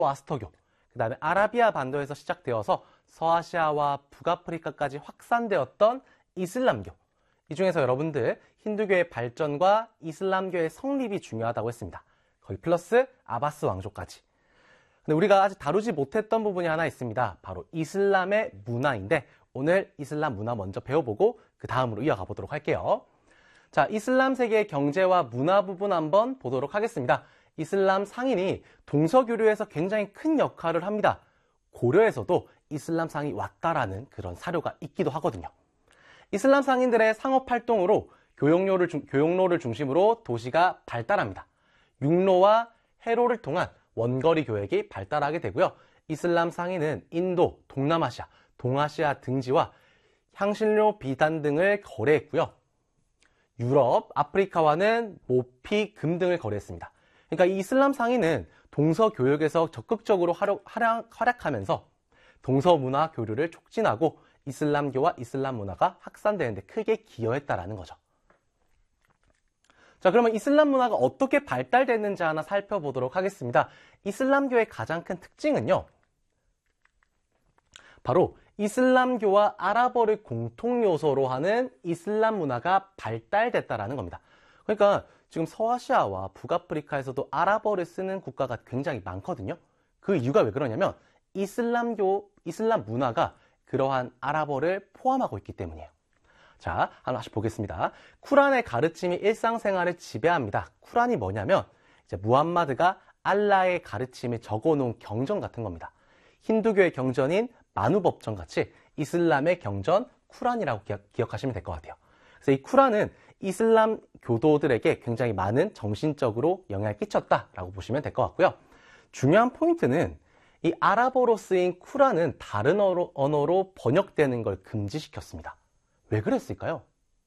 아스터교, 그 다음에 아라비아 반도에서 시작되어서 서아시아와 북아프리카까지 확산되었던 이슬람교. 이 중에서 여러분들 힌두교의 발전과 이슬람교의 성립이 중요하다고 했습니다. 거의 플러스 아바스 왕조까지. 근데 우리가 아직 다루지 못했던 부분이 하나 있습니다. 바로 이슬람의 문화인데 오늘 이슬람 문화 먼저 배워보고 그 다음으로 이어가 보도록 할게요. 자, 이슬람 세계의 경제와 문화 부분 한번 보도록 하겠습니다. 이슬람 상인이 동서교류에서 굉장히 큰 역할을 합니다. 고려에서도 이슬람 상이 왔다라는 그런 사료가 있기도 하거든요. 이슬람 상인들의 상업활동으로 교역로를 중심으로 도시가 발달합니다. 육로와 해로를 통한 원거리 교역이 발달하게 되고요. 이슬람 상인은 인도, 동남아시아, 동아시아 등지와 향신료, 비단 등을 거래했고요. 유럽, 아프리카와는 모피, 금 등을 거래했습니다. 그러니까 이 이슬람 상인은 동서교역에서 적극적으로 활약하면서 동서문화 교류를 촉진하고 이슬람교와 이슬람 문화가 확산되는 데 크게 기여했다라는 거죠. 자, 그러면 이슬람 문화가 어떻게 발달됐는지 하나 살펴보도록 하겠습니다. 이슬람교의 가장 큰 특징은요, 바로 이슬람교와 아랍어를 공통 요소로 하는 이슬람 문화가 발달됐다라는 겁니다. 그러니까 지금 서아시아와 북아프리카에서도 아랍어를 쓰는 국가가 굉장히 많거든요. 그 이유가 왜 그러냐면 이슬람 문화가 그러한 아랍어를 포함하고 있기 때문이에요. 자, 하나씩 보겠습니다. 쿠란의 가르침이 일상생활을 지배합니다. 쿠란이 뭐냐면 이제 무함마드가 알라의 가르침을 적어놓은 경전 같은 겁니다. 힌두교의 경전인 마누법전 같이 이슬람의 경전 쿠란이라고 기억하시면 될 것 같아요. 그래서 이 쿠란은 이슬람 교도들에게 굉장히 많은 정신적으로 영향을 끼쳤다라고 보시면 될 것 같고요. 중요한 포인트는 이 아랍어로 쓰인 쿠란은 다른 언어로 번역되는 걸 금지시켰습니다. 왜 그랬을까요?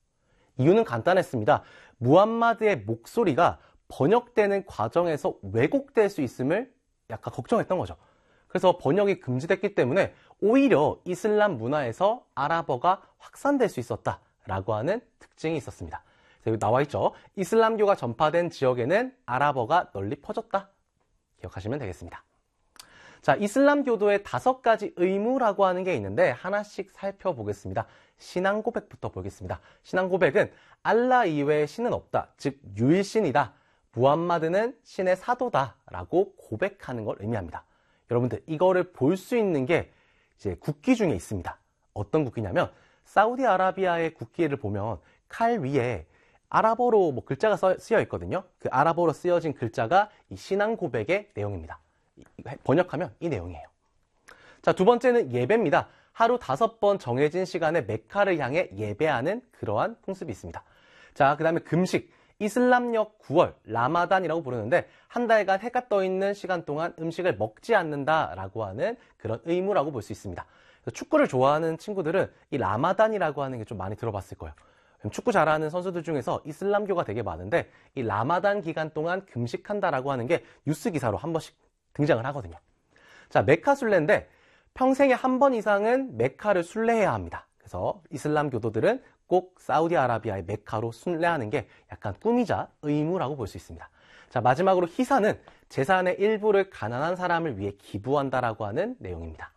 이유는 간단했습니다. 무함마드의 목소리가 번역되는 과정에서 왜곡될 수 있음을 약간 걱정했던 거죠. 그래서 번역이 금지됐기 때문에 오히려 이슬람 문화에서 아랍어가 확산될 수 있었다라고 하는 특징이 있었습니다. 여기 나와 있죠. 이슬람교가 전파된 지역에는 아랍어가 널리 퍼졌다. 기억하시면 되겠습니다. 자, 이슬람 교도의 5가지 의무라고 하는 게 있는데 하나씩 살펴보겠습니다. 신앙 고백부터 보겠습니다. 신앙 고백은 알라 이외의 신은 없다, 즉 유일신이다. 무함마드는 신의 사도다 라고 고백하는 걸 의미합니다. 여러분들 이거를 볼 수 있는 게 이제 국기 중에 있습니다. 어떤 국기냐면 사우디아라비아의 국기를 보면 칼 위에 아랍어로 글자가 쓰여 있거든요. 그 아랍어로 쓰여진 글자가 이 신앙 고백의 내용입니다. 번역하면 이 내용이에요. 자, 두 번째는 예배입니다. 하루 5번 정해진 시간에 메카를 향해 예배하는 그러한 풍습이 있습니다. 자, 그 다음에 금식. 이슬람력 9월, 라마단이라고 부르는데 한 달간 해가 떠 있는 시간 동안 음식을 먹지 않는다라고 하는 그런 의무라고 볼 수 있습니다. 축구를 좋아하는 친구들은 이 라마단이라고 하는 게 좀 많이 들어봤을 거예요. 축구 잘하는 선수들 중에서 이슬람교가 되게 많은데 이 라마단 기간 동안 금식한다라고 하는 게 뉴스 기사로 한 번씩 등장을 하거든요. 자, 메카 순례인데 평생에 한 번 이상은 메카를 순례해야 합니다. 그래서 이슬람 교도들은 꼭 사우디아라비아의 메카로 순례하는 게 약간 꿈이자 의무라고 볼 수 있습니다. 자, 마지막으로 희사는 재산의 일부를 가난한 사람을 위해 기부한다라고 하는 내용입니다.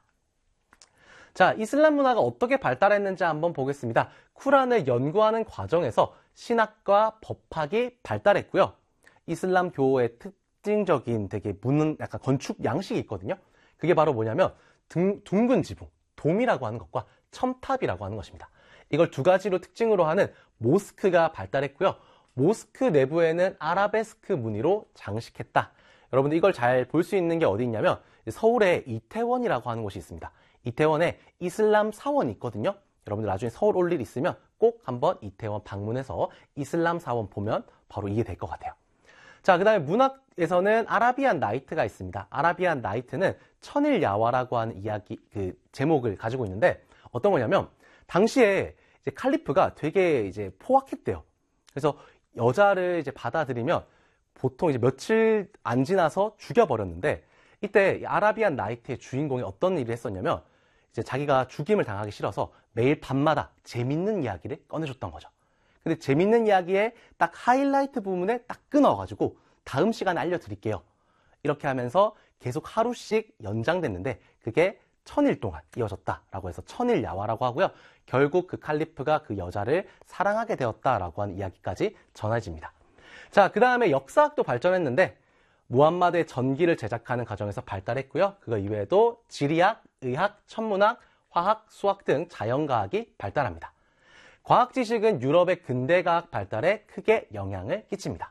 자, 이슬람 문화가 어떻게 발달했는지 한번 보겠습니다. 쿠란을 연구하는 과정에서 신학과 법학이 발달했고요. 이슬람 교의 특징적인 되게 약간 건축 양식이 있거든요. 그게 바로 뭐냐면 둥근 지붕, 돔이라고 하는 것과 첨탑이라고 하는 것입니다. 이걸 2가지로 특징으로 하는 모스크가 발달했고요. 모스크 내부에는 아라베스크 무늬로 장식했다. 여러분들 이걸 잘 볼 수 있는 게 어디 있냐면 서울에 이태원이라고 하는 곳이 있습니다. 이태원에 이슬람 사원이 있거든요. 여러분들 나중에 서울 올 일 있으면 꼭 한번 이태원 방문해서 이슬람 사원 보면 바로 이게 될 것 같아요. 자, 그 다음에 문학에서는 아라비안 나이트가 있습니다. 아라비안 나이트는 천일 야화라고 하는 이야기, 제목을 가지고 있는데 어떤 거냐면 당시에 이제 칼리프가 되게 이제 포악했대요. 그래서 여자를 이제 받아들이면 보통 이제 며칠 안 지나서 죽여버렸는데 이때 아라비안 나이트의 주인공이 어떤 일을 했었냐면 이제 자기가 죽임을 당하기 싫어서 매일 밤마다 재밌는 이야기를 꺼내줬던 거죠. 근데 재밌는 이야기에 딱 하이라이트 부분에 딱 끊어가지고 다음 시간에 알려드릴게요. 이렇게 하면서 계속 하루씩 연장됐는데 그게 1000일 동안 이어졌다라고 해서 천일야화라고 하고요. 결국 그 칼리프가 그 여자를 사랑하게 되었다라고 하는 이야기까지 전해집니다. 자, 그 다음에 역사학도 발전했는데 무함마드의 전기를 제작하는 과정에서 발달했고요. 그거 이외에도 지리학, 의학, 천문학, 화학, 수학 등 자연과학이 발달합니다. 과학 지식은 유럽의 근대과학 발달에 크게 영향을 끼칩니다.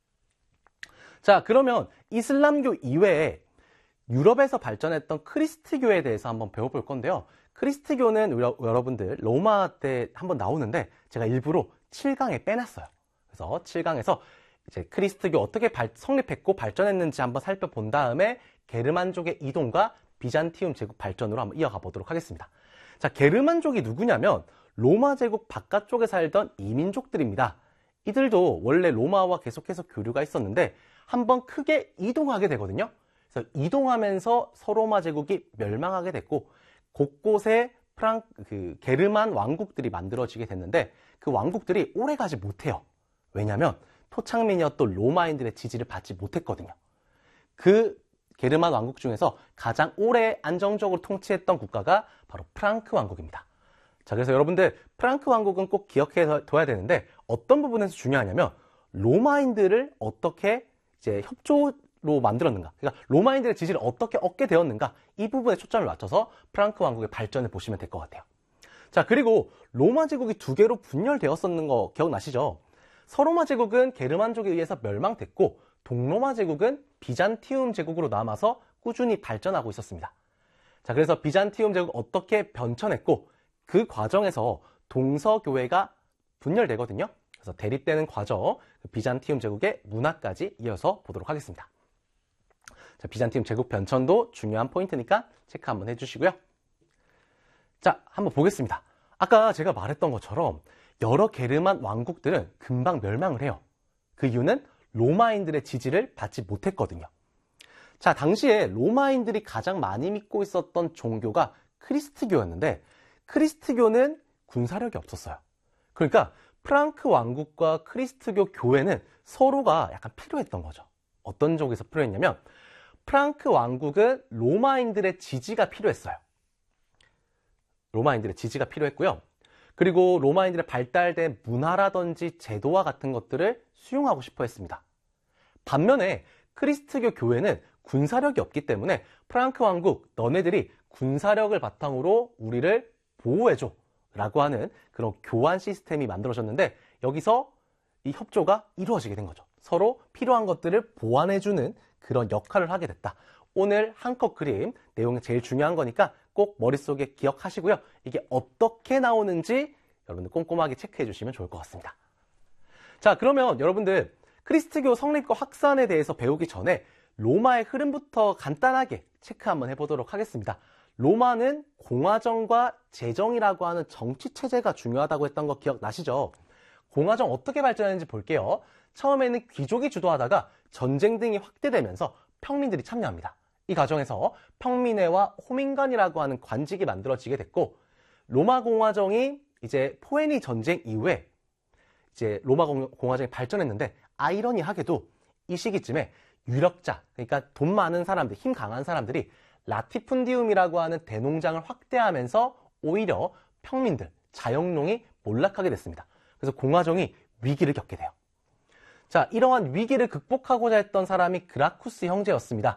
자, 그러면 이슬람교 이외에 유럽에서 발전했던 크리스트교에 대해서 한번 배워볼 건데요. 크리스트교는 여러분들 로마 때 한번 나오는데 제가 일부러 7강에 빼놨어요. 그래서 7강에서 이제 크리스트교 어떻게 성립했고 발전했는지 한번 살펴본 다음에 게르만족의 이동과 비잔티움 제국 발전으로 한번 이어가 보도록 하겠습니다. 자, 게르만족이 누구냐면 로마 제국 바깥쪽에 살던 이민족들입니다. 이들도 원래 로마와 계속해서 교류가 있었는데 한번 크게 이동하게 되거든요. 그래서 이동하면서 서로마 제국이 멸망하게 됐고 곳곳에 게르만 왕국들이 만들어지게 됐는데 그 왕국들이 오래가지 못해요. 왜냐하면 토착민이었던 로마인들의 지지를 받지 못했거든요. 그 게르만 왕국 중에서 가장 오래 안정적으로 통치했던 국가가 바로 프랑크 왕국입니다. 자, 그래서 여러분들 프랑크 왕국은 꼭 기억해 둬야 되는데 어떤 부분에서 중요하냐면 로마인들을 어떻게 이제 협조로 만들었는가, 그러니까 로마인들의 지지를 어떻게 얻게 되었는가, 이 부분에 초점을 맞춰서 프랑크 왕국의 발전을 보시면 될 것 같아요. 자, 그리고 로마 제국이 두 개로 분열되었었는 거 기억나시죠? 서로마 제국은 게르만족에 의해서 멸망됐고 동로마 제국은 비잔티움 제국으로 남아서 꾸준히 발전하고 있었습니다. 자, 그래서 비잔티움 제국 어떻게 변천했고 그 과정에서 동서교회가 분열되거든요. 그래서 대립되는 과정, 비잔티움 제국의 문화까지 이어서 보도록 하겠습니다. 자, 비잔티움 제국 변천도 중요한 포인트니까 체크 한번 해주시고요. 자, 한번 보겠습니다. 아까 제가 말했던 것처럼 여러 게르만 왕국들은 금방 멸망을 해요. 그 이유는 로마인들의 지지를 받지 못했거든요. 자, 당시에 로마인들이 가장 많이 믿고 있었던 종교가 크리스트교였는데 크리스트교는 군사력이 없었어요. 그러니까 프랑크 왕국과 크리스트교 교회는 서로가 약간 필요했던 거죠. 어떤 쪽에서 필요했냐면 프랑크 왕국은 로마인들의 지지가 필요했어요. 로마인들의 지지가 필요했고요. 그리고 로마인들의 발달된 문화라든지 제도와 같은 것들을 수용하고 싶어 했습니다. 반면에 크리스트교 교회는 군사력이 없기 때문에 프랑크 왕국, 너네들이 군사력을 바탕으로 우리를 보호해줘 라고 하는 그런 교환 시스템이 만들어졌는데 여기서 이 협조가 이루어지게 된 거죠. 서로 필요한 것들을 보완해주는 그런 역할을 하게 됐다. 오늘 한 컷 그림 내용이 제일 중요한 거니까 꼭 머릿속에 기억하시고요. 이게 어떻게 나오는지 여러분들 꼼꼼하게 체크해 주시면 좋을 것 같습니다. 자, 그러면 여러분들 크리스트교 성립과 확산에 대해서 배우기 전에 로마의 흐름부터 간단하게 체크 한번 해보도록 하겠습니다. 로마는 공화정과 제정이라고 하는 정치체제가 중요하다고 했던 거 기억나시죠? 공화정 어떻게 발전했는지 볼게요. 처음에는 귀족이 주도하다가 전쟁 등이 확대되면서 평민들이 참여합니다. 이 과정에서 평민회와 호민관이라고 하는 관직이 만들어지게 됐고 로마 공화정이 이제 포에니 전쟁 이후에 이제 로마 공화정이 발전했는데 아이러니하게도 이 시기쯤에 유력자, 그러니까 돈 많은 사람들, 힘 강한 사람들이 라티푼디움이라고 하는 대농장을 확대하면서 오히려 평민들, 자영농이 몰락하게 됐습니다. 그래서 공화정이 위기를 겪게 돼요. 자, 이러한 위기를 극복하고자 했던 사람이 그라쿠스 형제였습니다.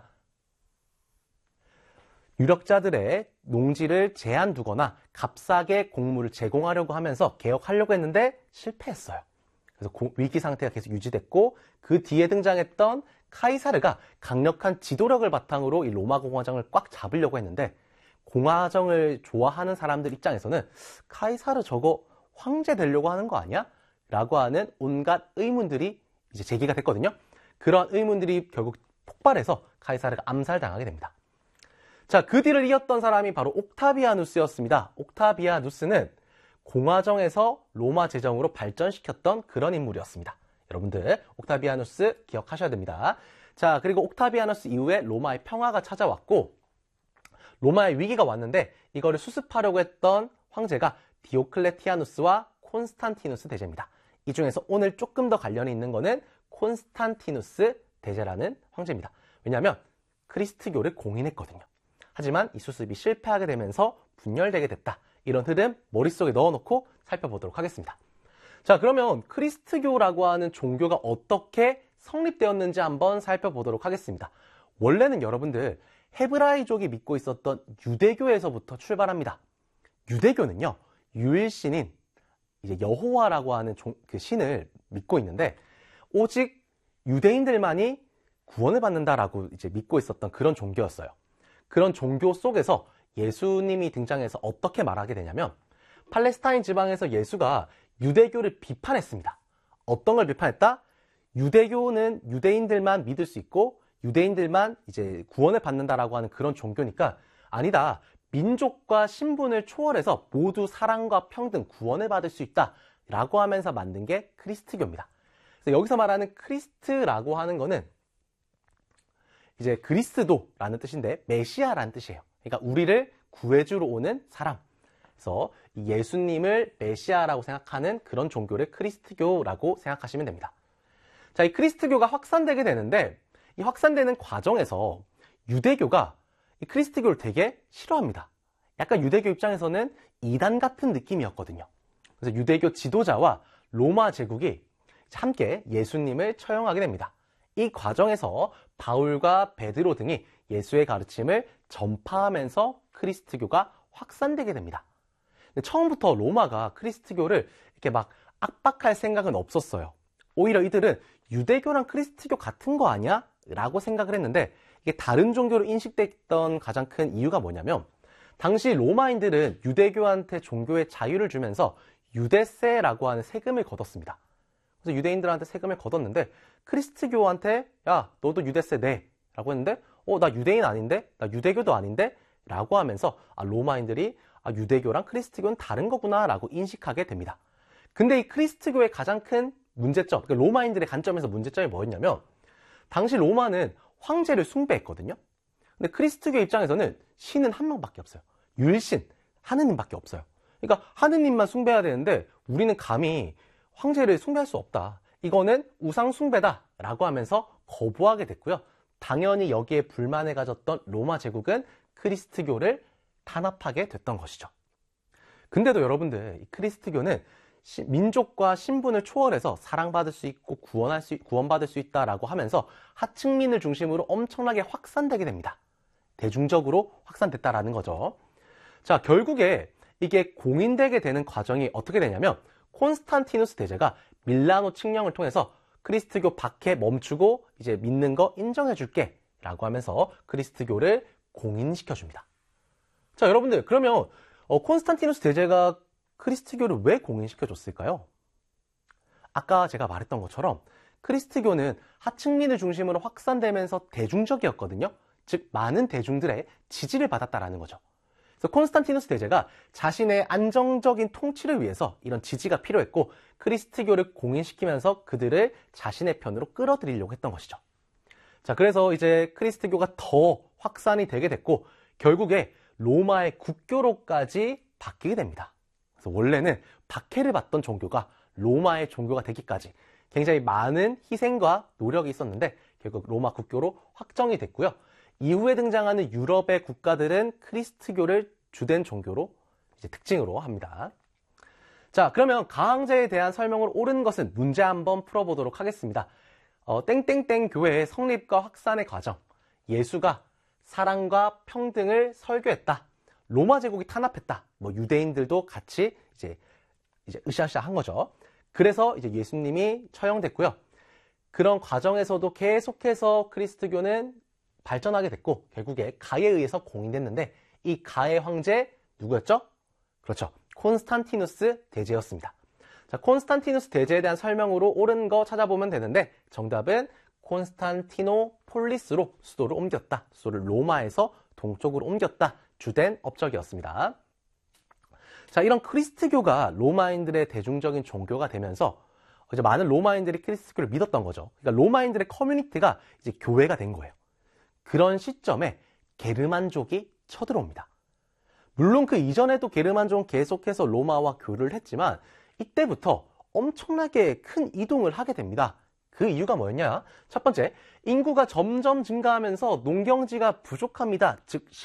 유력자들의 농지를 제한 두거나 값싸게 곡물을 제공하려고 하면서 개혁하려고 했는데 실패했어요. 그래서 위기 상태가 계속 유지됐고 그 뒤에 등장했던 카이사르가 강력한 지도력을 바탕으로 이 로마 공화정을 꽉 잡으려고 했는데 공화정을 좋아하는 사람들 입장에서는 카이사르 저거 황제 되려고 하는 거 아니야? 라고 하는 온갖 의문들이 이제 제기가 됐거든요. 그러한 의문들이 결국 폭발해서 카이사르가 암살당하게 됩니다. 자, 그 뒤를 이었던 사람이 바로 옥타비아누스였습니다. 옥타비아누스는 공화정에서 로마 제정으로 발전시켰던 그런 인물이었습니다. 여러분들 옥타비아누스 기억하셔야 됩니다. 자, 그리고 옥타비아누스 이후에 로마의 평화가 찾아왔고 로마의 위기가 왔는데 이거를 수습하려고 했던 황제가 디오클레티아누스와 콘스탄티누스 대제입니다. 이 중에서 오늘 조금 더 관련이 있는 거는 콘스탄티누스 대제라는 황제입니다. 왜냐하면 크리스트교를 공인했거든요. 하지만 이 수습이 실패하게 되면서 분열되게 됐다. 이런 흐름 머릿속에 넣어놓고 살펴보도록 하겠습니다. 자, 그러면 크리스트교라고 하는 종교가 어떻게 성립되었는지 한번 살펴보도록 하겠습니다. 원래는 여러분들 헤브라이족이 믿고 있었던 유대교에서부터 출발합니다. 유대교는요, 유일신인 이제 여호와라고 하는 그 신을 믿고 있는데 오직 유대인들만이 구원을 받는다라고 이제 믿고 있었던 그런 종교였어요. 그런 종교 속에서 예수님이 등장해서 어떻게 말하게 되냐면 팔레스타인 지방에서 예수가 유대교를 비판했습니다. 어떤 걸 비판했다? 유대교는 유대인들만 믿을 수 있고 유대인들만 이제 구원을 받는다라고 하는 그런 종교니까 아니다. 민족과 신분을 초월해서 모두 사랑과 평등, 구원을 받을 수 있다라고 하면서 만든 게 크리스트교입니다. 그래서 여기서 말하는 크리스트라고 하는 거는 이제 그리스도라는 뜻인데 메시아라는 뜻이에요. 그러니까 우리를 구해주러 오는 사람. 그래서 예수님을 메시아라고 생각하는 그런 종교를 크리스트교라고 생각하시면 됩니다. 자, 이 크리스트교가 확산되게 되는데 이 확산되는 과정에서 유대교가 이 크리스트교를 되게 싫어합니다. 약간 유대교 입장에서는 이단 같은 느낌이었거든요. 그래서 유대교 지도자와 로마 제국이 함께 예수님을 처형하게 됩니다. 이 과정에서 바울과 베드로 등이 예수의 가르침을 전파하면서 크리스트교가 확산되게 됩니다. 근데 처음부터 로마가 크리스트교를 이렇게 막 압박할 생각은 없었어요. 오히려 이들은 유대교랑 크리스트교 같은 거 아니야? 라고 생각을 했는데 이게 다른 종교로 인식됐던 가장 큰 이유가 뭐냐면 당시 로마인들은 유대교한테 종교의 자유를 주면서 유대세라고 하는 세금을 걷었습니다. 그래서 유대인들한테 세금을 걷었는데 크리스트교한테 야 너도 유대세 내 라고 했는데 나 유대인 아닌데? 나 유대교도 아닌데? 라고 하면서 로마인들이 유대교랑 크리스트교는 다른 거구나 라고 인식하게 됩니다. 근데 이 크리스트교의 가장 큰 문제점, 그러니까 로마인들의 관점에서 문제점이 뭐였냐면 당시 로마는 황제를 숭배했거든요. 근데 크리스트교 입장에서는 신은 한 명밖에 없어요. 유일신, 하느님밖에 없어요. 그러니까 하느님만 숭배해야 되는데 우리는 감히 황제를 숭배할 수 없다. 이거는 우상 숭배다 라고 하면서 거부하게 됐고요. 당연히 여기에 불만을 가졌던 로마 제국은 크리스트교를 탄압하게 됐던 것이죠. 근데도 여러분들, 이 크리스트교는 민족과 신분을 초월해서 사랑받을 수 있고 구원받을 수 있다라고 하면서 하층민을 중심으로 엄청나게 확산되게 됩니다. 대중적으로 확산됐다라는 거죠. 자, 결국에 이게 공인되게 되는 과정이 어떻게 되냐면 콘스탄티누스 대제가 밀라노 칙령을 통해서 크리스트교 밖에 멈추고 이제 믿는 거 인정해 줄게 라고 하면서 크리스트교를 공인시켜 줍니다. 자, 여러분들, 그러면 콘스탄티누스 대제가 크리스트교를 왜 공인시켜 줬을까요? 아까 제가 말했던 것처럼 크리스트교는 하층민을 중심으로 확산되면서 대중적이었거든요. 즉 많은 대중들의 지지를 받았다라는 거죠. 그래서 콘스탄티누스 대제가 자신의 안정적인 통치를 위해서 이런 지지가 필요했고 크리스트교를 공인시키면서 그들을 자신의 편으로 끌어들이려고 했던 것이죠. 자, 그래서 이제 크리스트교가 더 확산이 되게 됐고 결국에 로마의 국교로까지 바뀌게 됩니다. 그래서 원래는 박해를 받던 종교가 로마의 종교가 되기까지 굉장히 많은 희생과 노력이 있었는데 결국 로마 국교로 확정이 됐고요. 이후에 등장하는 유럽의 국가들은 크리스트교를 주된 종교로 이제 특징으로 합니다. 자, 그러면 가항제에 대한 설명을 옳은 것은 문제 한번 풀어보도록 하겠습니다. 땡땡땡 교회의 성립과 확산의 과정. 예수가 사랑과 평등을 설교했다. 로마 제국이 탄압했다. 유대인들도 같이 이제 으쌰으쌰 한 거죠. 그래서 이제 예수님이 처형됐고요. 그런 과정에서도 계속해서 크리스트교는 발전하게 됐고 결국에 가에 의해서 공인됐는데 이 가의 황제 누구였죠? 그렇죠. 콘스탄티누스 대제였습니다. 자, 콘스탄티누스 대제에 대한 설명으로 옳은 거 찾아보면 되는데 정답은 콘스탄티노폴리스로 수도를 옮겼다. 수도를 로마에서 동쪽으로 옮겼다. 주된 업적이었습니다. 자, 이런 크리스트교가 로마인들의 대중적인 종교가 되면서 이제 많은 로마인들이 크리스트교를 믿었던 거죠. 그러니까 로마인들의 커뮤니티가 이제 교회가 된 거예요. 그런 시점에 게르만족이 쳐들어옵니다. 물론 그 이전에도 게르만족은 계속해서 로마와 교류를 했지만 이때부터 엄청나게 큰 이동을 하게 됩니다. 그 이유가 뭐였냐? 첫 번째, 인구가 점점 증가하면서 농경지가 부족합니다. 즉